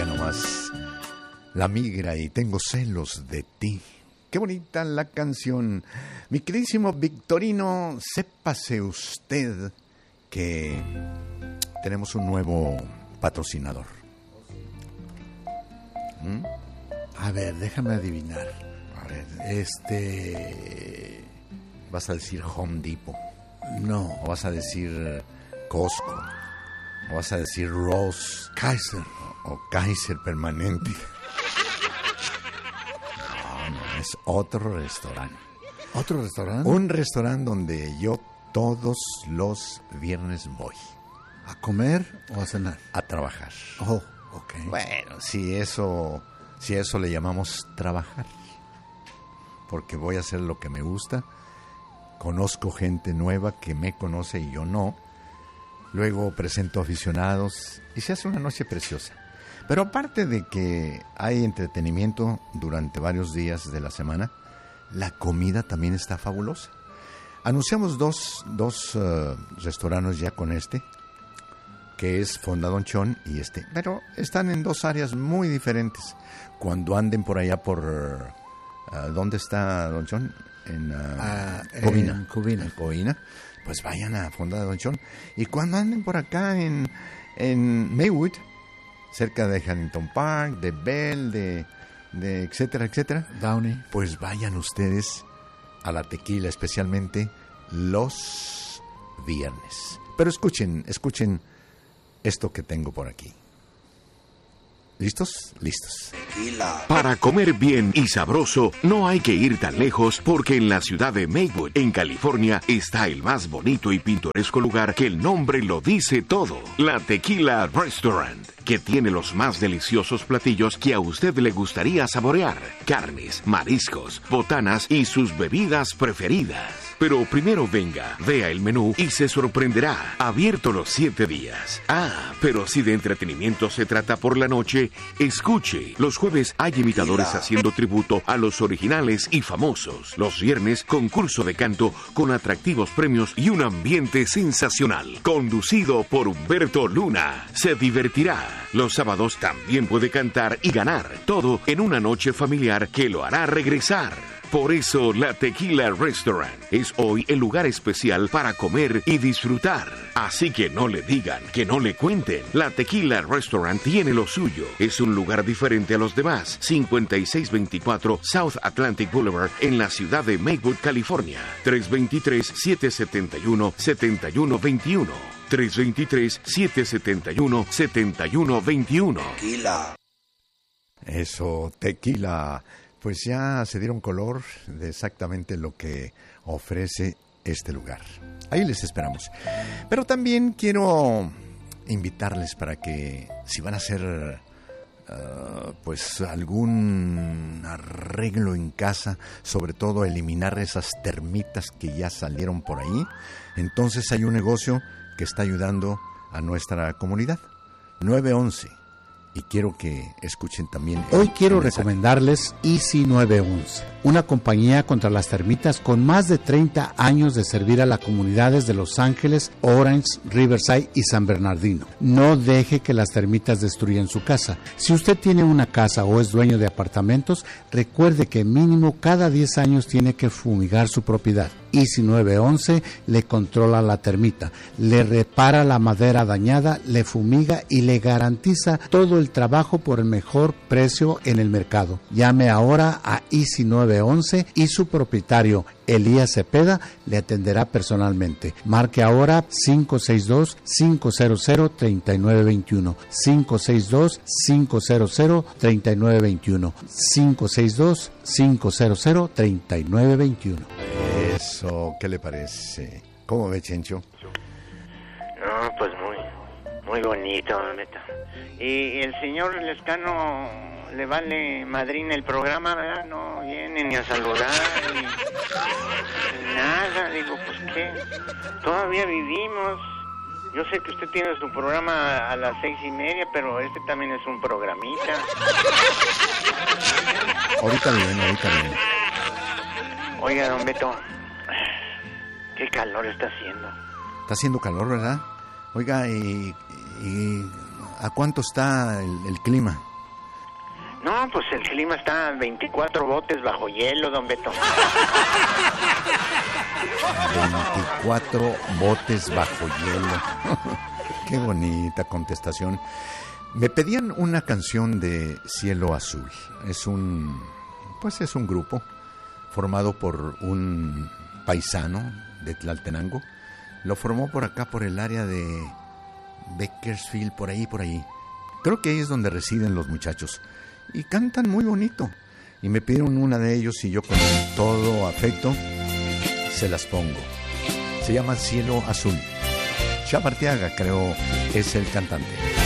Oiga nomás, La Migra y Tengo celos de ti. Qué bonita la canción. Mi queridísimo Victorino, sépase usted que tenemos un nuevo patrocinador. A ver, déjame adivinar. A ver, vas a decir Home Depot. No. O vas a decir Costco. O vas a decir Ross. Kaiser. O Kaiser Permanente. No, es otro restaurante. ¿Otro restaurante? Un restaurante donde yo todos los viernes voy. ¿A comer o a cenar? A trabajar. Oh, ok. Bueno, si eso le llamamos trabajar. Porque voy a hacer lo que me gusta. Conozco gente nueva que me conoce y yo no. Luego presento aficionados y se hace una noche preciosa. Pero aparte de que hay entretenimiento durante varios días de la semana, la comida también está fabulosa. Anunciamos dos restaurantes ya con que es Fonda Don Chon y pero están en dos áreas muy diferentes. Cuando anden por allá por... ¿dónde está Don Chon? En Covina. En Covina. En Covina. Pues vayan a Fonda de Don Chon. Y cuando anden por acá en Maywood, cerca de Huntington Park, de Bell, de etcétera, etcétera, Downey, pues vayan ustedes a la tequila, especialmente los viernes. Pero escuchen esto que tengo por aquí. ¿Listos? Listos. Para comer bien y sabroso, no hay que ir tan lejos porque en la ciudad de Maywood, en California, está el más bonito y pintoresco lugar que el nombre lo dice todo. La Tequila Restaurant, que tiene los más deliciosos platillos que a usted le gustaría saborear. Carnes, mariscos, botanas y sus bebidas preferidas. Pero primero venga, vea el menú y se sorprenderá. Abierto los 7 días. Pero si de entretenimiento se trata por la noche, escuche. Los jueves hay imitadores haciendo tributo a los originales y famosos. Los viernes, concurso de canto con atractivos premios y un ambiente sensacional. Conducido por Humberto Luna. Se divertirá. Los sábados también puede cantar y ganar. Todo en una noche familiar que lo hará regresar. Por eso, la Tequila Restaurant es hoy el lugar especial para comer y disfrutar. Así que no le digan, que no le cuenten. La Tequila Restaurant tiene lo suyo. Es un lugar diferente a los demás. 5624 South Atlantic Boulevard en la ciudad de Maywood, California. 323-771-7121. 323-771-7121. Tequila. Eso, tequila. Pues ya se dieron color de exactamente lo que ofrece este lugar. Ahí les esperamos. Pero también quiero invitarles para que si van a hacer pues algún arreglo en casa, sobre todo eliminar esas termitas que ya salieron por ahí, entonces hay un negocio que está ayudando a nuestra comunidad. 911. Y quiero que escuchen también. Hoy quiero recomendarles Easy 911, una compañía contra las termitas con más de 30 años de servir a las comunidades de Los Ángeles, Orange, Riverside y San Bernardino. No deje que las termitas destruyan su casa. Si usted tiene una casa o es dueño de apartamentos, recuerde que mínimo cada 10 años tiene que fumigar su propiedad. Easy 911 le controla la termita, le repara la madera dañada, le fumiga y le garantiza todo el trabajo por el mejor precio en el mercado. Llame ahora a Easy 911 y su propietario, Elías Cepeda, le atenderá personalmente. Marque ahora 562-500-3921. 562-500-3921. 562-500-3921. Eso, ¿qué le parece? ¿Cómo ve, Chencho? No, pues muy bonito, neta. Y el señor Lescano le vale madrina el programa, ¿verdad? No viene ni a saludar, ni nada. Digo, pues, ¿qué? Todavía vivimos. Yo sé que usted tiene su programa a las 6:30, pero este también es un programita. Ahorita viene. Oiga, don Beto, qué calor está haciendo. Está haciendo calor, ¿verdad? Oiga, ¿y a cuánto está el clima? No, pues el clima está a 24 botes bajo hielo, don Beto. 24 botes bajo hielo. Qué bonita contestación. Me pedían una canción de Cielo Azul. Es un grupo formado por un paisano de Tlaltenango. Lo formó por acá, por el área de Bakersfield, por ahí. Creo que ahí es donde residen los muchachos. Y cantan muy bonito. Y me pidieron una de ellos y yo con todo afecto se las pongo. Se llama Cielo Azul. Chava Arteaga, creo, es el cantante.